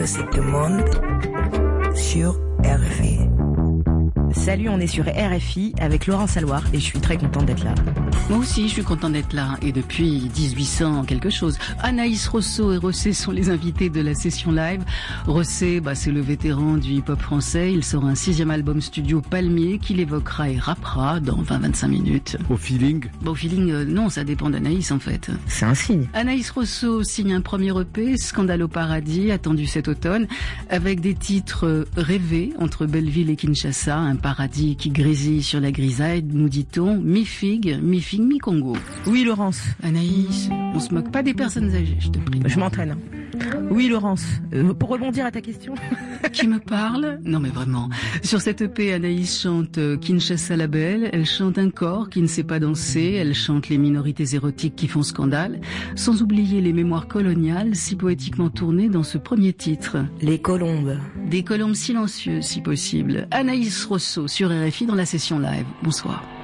Musique du Monde sur RFI. Salut, on est sur RFI avec Laurence Saloir et je suis très contente d'être là. Moi aussi, je suis contente d'être là et depuis 1800 quelque chose. Anaïs Rosso et Rossé sont les invités de la session live. Rossé, c'est le vétéran du hip-hop français. Il sort un 6e album studio Palmier qu'il évoquera et rappera dans 20-25 minutes. Au feeling Au feeling, non, ça dépend d'Anaïs en fait. C'est un signe. Anaïs Rosso signe un premier EP, Scandale au paradis, attendu cet automne, avec des titres rêvés entre Belleville et Kinshasa, un paradis qui grésille sur la grisaille, nous dit-on, mi-figue, mi-Congo. Oui, Laurence. Anaïs, on se moque pas des personnes âgées, je te prie. Je m'entraîne. Oui, Laurence. Pour rebondir à ta question. Qui me parle? Non mais vraiment. Sur cette EP, Anaïs chante Kinshasa la belle, elle chante un corps qui ne sait pas danser, elle chante les minorités érotiques qui font scandale, sans oublier les mémoires coloniales si poétiquement tournées dans ce premier titre. Les colombes. Des colombes silencieuses si possible. Anaïs Rosso sur RFI dans la session live. Bonsoir.